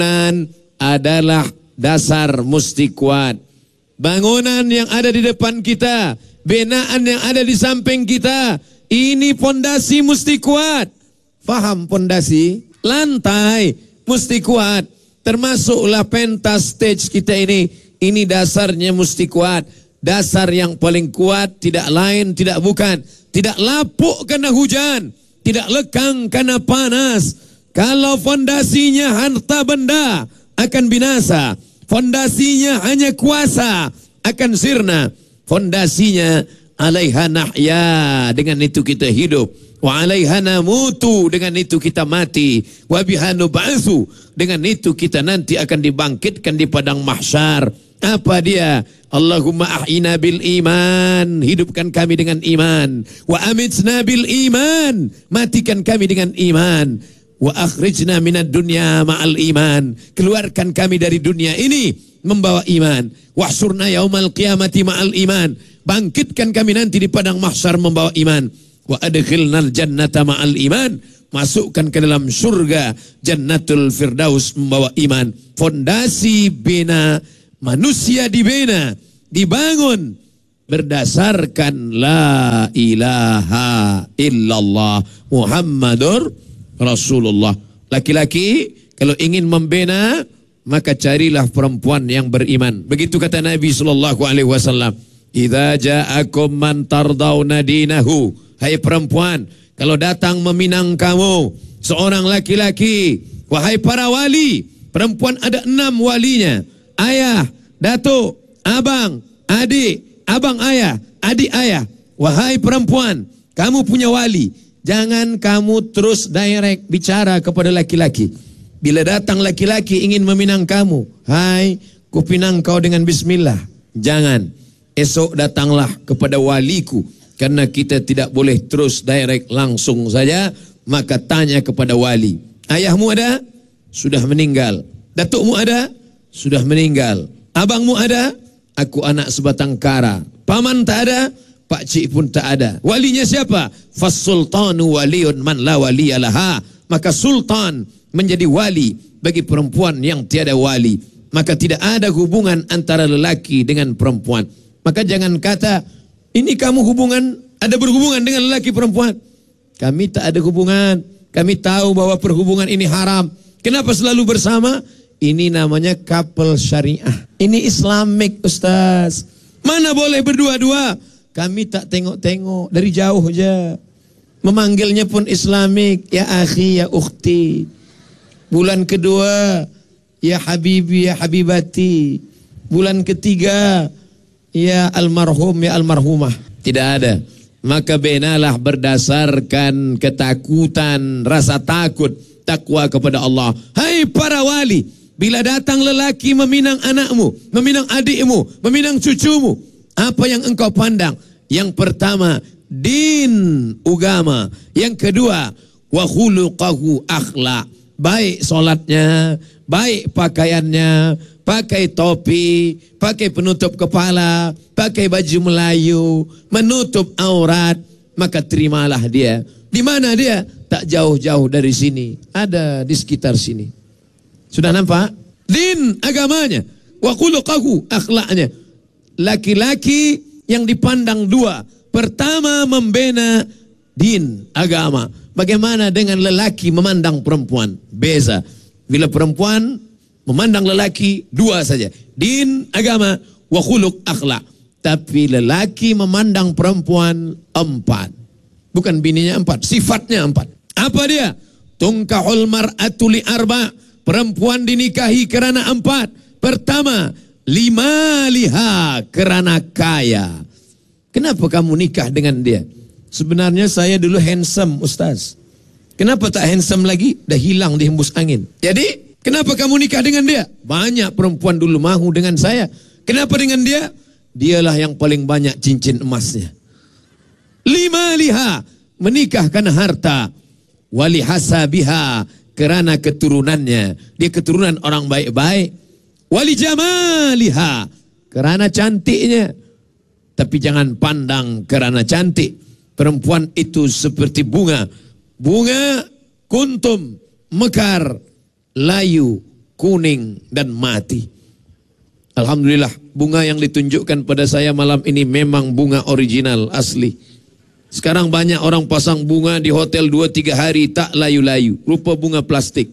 adalah dasar mesti kuat. Bangunan yang ada di depan kita, binaan yang ada di samping kita, ini pondasi mesti kuat. Faham pondasi? Lantai mesti kuat. Termasuklah pentas stage kita ini dasarnya mesti kuat. Dasar yang paling kuat tidak lain, tidak bukan. Tidak lapuk karena hujan, tidak lekang karena panas. Kalau fondasinya harta benda akan binasa. Fondasinya hanya kuasa akan sirna. Fondasinya alaiha nahya, dengan itu kita hidup. Wa alaiha namutu, dengan itu kita mati. Wa biha nub'atsu, dengan itu kita nanti akan dibangkitkan di padang mahsyar. Apa dia? Allahumma ahyina bil iman, hidupkan kami dengan iman. Wa amitna bil iman, matikan kami dengan iman. Wa akhrijna minad dunya ma'al iman, keluarkan kami dari dunia ini membawa iman. Wahsyurna yaumal qiyamati ma'al iman, bangkitkan kami nanti di padang mahsyar membawa iman. Wa adkhilnal jannata ma'al iman, masukkan ke dalam surga jannatul firdaus membawa iman. Fondasi bina manusia dibina, dibangun berdasarkan la ilaha illallah Muhammadur Rasulullah. Laki-laki kalau ingin membina, maka carilah perempuan yang beriman. Begitu kata Nabi SAW. Idza ja'akum man tardawna dinahu, hai perempuan, kalau datang meminang kamu seorang laki-laki, wahai para wali, perempuan ada 6 walinya. Ayah, datuk, abang, adik, abang ayah, adik ayah. Wahai perempuan, kamu punya wali. Jangan kamu terus direct bicara kepada laki-laki. Bila datang laki-laki ingin meminang kamu, hai, ku pinang kau dengan bismillah. Jangan. Esok datanglah kepada waliku. Karena kita tidak boleh terus direct langsung saja. Maka tanya kepada wali. Ayahmu ada? Sudah meninggal. Datukmu ada? Sudah meninggal. Abangmu ada? Aku anak sebatang kara. Paman tak ada? Pak cik pun tak ada. Walinya siapa? Fas-sultanu waliyun man la waliyalaha. Maka sultan menjadi wali bagi perempuan yang tiada wali. Maka tidak ada hubungan antara lelaki dengan perempuan. Maka jangan kata, ini kamu ada berhubungan dengan lelaki perempuan. Kami tak ada hubungan. Kami tahu bahwa perhubungan ini haram. Kenapa selalu bersama? Ini namanya couple syariah. Ini Islamik, Ustaz. Mana boleh berdua-dua? Kami tak tengok-tengok, dari jauh aja. Memanggilnya pun Islamik. Ya akhi, ya ukhti. Bulan kedua, ya habibi, ya habibati. Bulan ketiga, ya almarhum, ya almarhumah. Tidak ada. Maka benalah berdasarkan ketakutan, rasa takut, takwa kepada Allah. Hai para wali, bila datang lelaki meminang anakmu, meminang adikmu, meminang cucumu, apa yang engkau pandang? Yang pertama, din, agama. Yang kedua, wa khuluqahu, akhlak. Baik solatnya, baik pakaiannya, pakai topi, pakai penutup kepala, pakai baju Melayu, menutup aurat, maka terimalah dia. Di mana dia? Tak jauh-jauh dari sini. Ada di sekitar sini. Sudah nampak? Din, agamanya. Wa khuluqahu, akhlaknya. Laki-laki yang dipandang dua. Pertama, membina din, agama. Bagaimana dengan lelaki memandang perempuan? Beza. Bila perempuan memandang lelaki, dua saja. Din, agama, wa khuluq, akhlak. Tapi lelaki memandang perempuan 4. Bukan bininya 4, sifatnya 4. Apa dia? Tungkahul mar'atu li 4. Perempuan dinikahi kerana 4. Pertama, limaliha, kerana kaya. Kenapa kamu nikah dengan dia? Sebenarnya saya dulu handsome, Ustaz. Kenapa tak handsome lagi? Dah hilang dihembus angin. Jadi, kenapa kamu nikah dengan dia? Banyak perempuan dulu mahu dengan saya. Kenapa dengan dia? Dialah yang paling banyak cincin emasnya. 5 liha, menikah karena harta. Wali hasabiha, kerana keturunannya. Dia keturunan orang baik-baik. Wali jamaliha, kerana cantiknya. Tapi jangan pandang kerana cantik. Perempuan itu seperti bunga. Bunga kuntum, mekar, layu, kuning dan mati. Alhamdulillah, bunga yang ditunjukkan pada saya malam ini memang bunga original, asli. Sekarang banyak orang pasang bunga di hotel 2-3 hari tak layu-layu, rupa bunga plastik.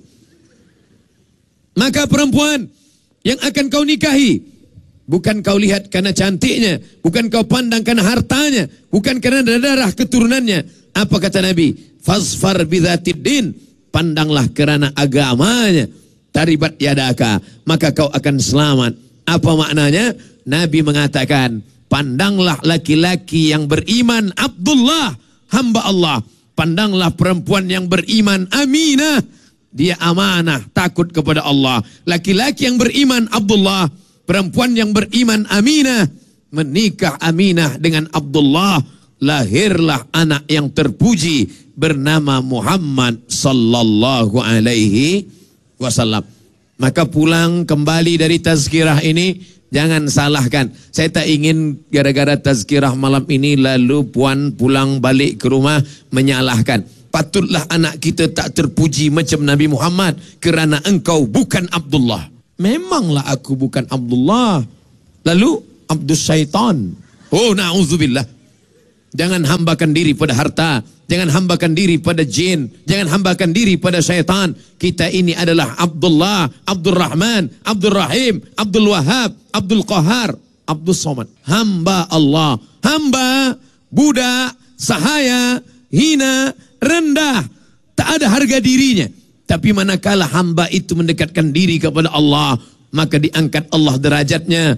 Maka perempuan yang akan kau nikahi, bukan kau lihat karena cantiknya, bukan kau pandang karena hartanya, bukan karena darah keturunannya. Apa kata Nabi? Fasfar bidzatid din, pandanglah kerana agamanya. Taribat yadaka, maka kau akan selamat. Apa maknanya? Nabi mengatakan, pandanglah laki-laki yang beriman, Abdullah, hamba Allah. Pandanglah perempuan yang beriman, Aminah, dia amanah, takut kepada Allah. Laki-laki yang beriman, Abdullah. Perempuan yang beriman, Aminah. Menikah Aminah dengan Abdullah. Lahirlah anak yang terpuji bernama Muhammad sallallahu alaihi wasallam. Maka pulang kembali dari tazkirah ini, jangan salahkan. Saya tak ingin gara-gara tazkirah malam ini lalu puan pulang balik ke rumah menyalahkan. Patutlah anak kita tak terpuji macam Nabi Muhammad kerana engkau bukan Abdullah. Memanglah aku bukan Abdullah. Lalu Abdus Syaitan. Oh, na'udzubillah. Jangan hambakan diri pada harta, jangan hambakan diri pada jin, jangan hambakan diri pada syaitan. Kita ini adalah Abdullah, Abdul Rahman, Abdul Rahim, Abdul Wahab, Abdul Qahar, Abdul Somad. Hamba Allah, hamba, budak, sahaya, hina, rendah, tak ada harga dirinya. Tapi manakala hamba itu mendekatkan diri kepada Allah, maka diangkat Allah derajatnya.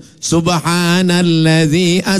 Subhanalladzi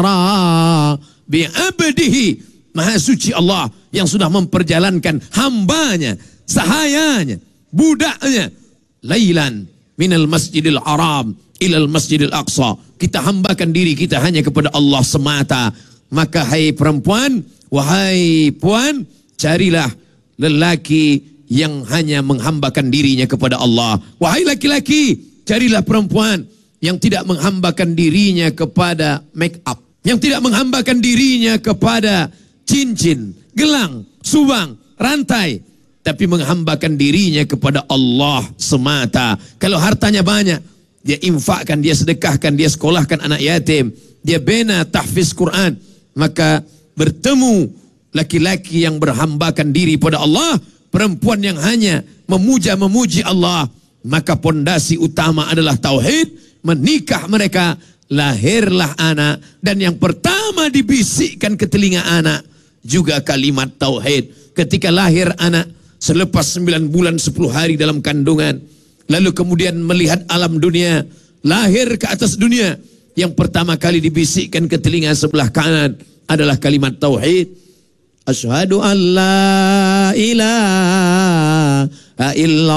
asra bi'abdihi, maha suci Allah yang sudah memperjalankan hambanya, sahayanya, budaknya, lailan minal masjidil haram ilal masjidil aqsa. Kita hambakan diri kita hanya kepada Allah semata. Maka hai perempuan, wahai puan, carilah lelaki yang hanya menghambakan dirinya kepada Allah. Wahai laki-laki, carilah perempuan yang tidak menghambakan dirinya kepada make up, yang tidak menghambakan dirinya kepada cincin, gelang, subang, rantai, tapi menghambakan dirinya kepada Allah semata. Kalau hartanya banyak, dia infakkan, dia sedekahkan, dia sekolahkan anak yatim, dia bina tahfiz Quran, maka bertemu laki-laki yang berhambakan diri pada Allah, perempuan yang hanya memuja-memuji Allah, maka pondasi utama adalah tauhid. Menikah mereka, lahirlah anak, dan yang pertama dibisikkan ke telinga anak juga kalimat tauhid. Ketika lahir anak, selepas 9 bulan 10 hari dalam kandungan, lalu kemudian melihat alam dunia, lahir ke atas dunia, yang pertama kali dibisikkan ke telinga sebelah kanan adalah kalimat tauhid. Asyhadu an la ilaha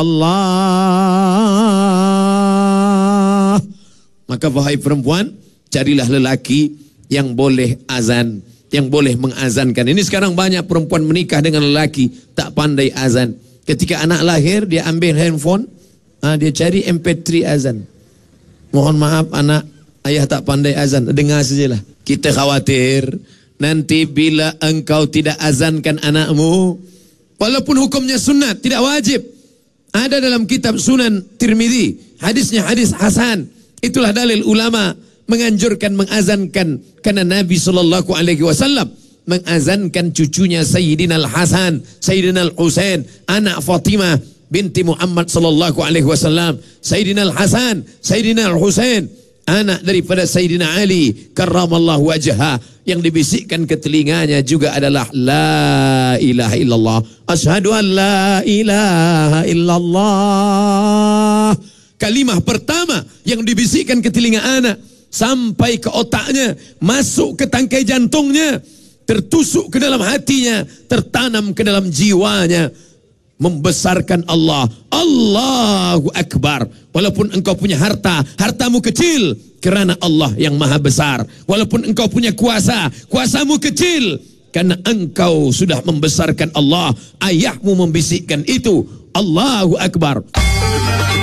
illallah. Maka wahai perempuan, carilah lelaki yang boleh azan, yang boleh mengazankan. Ini sekarang banyak perempuan menikah dengan lelaki tak pandai azan. Ketika anak lahir, dia ambil handphone, dia cari MP3 azan. Mohon maaf anak, ayah tak pandai azan, dengar sajalah. Kita khawatir nanti bila engkau tidak azankan anakmu, walaupun hukumnya sunat, tidak wajib. Ada dalam kitab Sunan Tirmidzi, hadisnya hadis hasan. Itulah dalil ulama menganjurkan mengazankan, karena Nabi SAW mengazankan cucunya Sayyidina Al-Hasan, Sayyidina Al-Husain, anak Fatimah binti Muhammad SAW. Sayyidina Al-Hasan, Sayyidina Al-Husain, anak daripada Sayyidina Ali karramallahu wajha, yang dibisikkan ke telinganya juga adalah la ilaha illallah. Asyhadu an la ilaha illallah. Kalimah pertama yang dibisikkan ke telinga anak, sampai ke otaknya, masuk ke tangkai jantungnya, tertusuk ke dalam hatinya, tertanam ke dalam jiwanya, membesarkan Allah. Allahu Akbar. Walaupun engkau punya harta, hartamu kecil, kerana Allah yang maha besar. Walaupun engkau punya kuasa, kuasamu kecil, karena engkau sudah membesarkan Allah. Ayahmu membisikkan itu, Allahu Akbar.